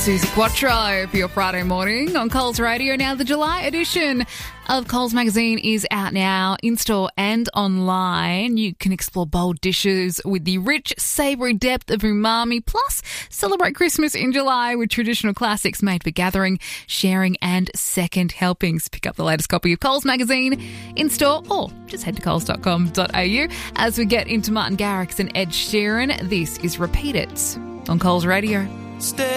Suzi Quattro for your Friday morning on Coles Radio. Now, the July edition of Coles Magazine is out now, in-store and online. You can explore bold dishes with the rich, savoury depth of umami, plus celebrate Christmas in July with traditional classics made for gathering, sharing and second helpings. Pick up the latest copy of Coles Magazine in-store or just head to coles.com.au. As we get into Martin Garrix and Ed Sheeran, this is Repeat It on Coles Radio. Stay